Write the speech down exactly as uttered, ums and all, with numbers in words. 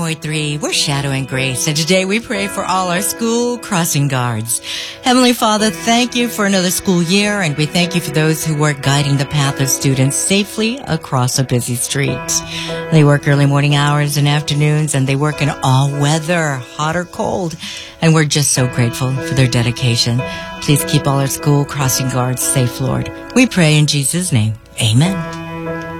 Point three, we're Shadow and Grace, and today we pray for all our school crossing guards. Heavenly Father, thank you for another school year, and we thank you for those who work guiding the path of students safely across a busy street. They work early morning hours and afternoons, and they work in all weather, hot or cold, and we're just so grateful for their dedication. Please keep all our school crossing guards safe, Lord. We pray in Jesus' name. Amen.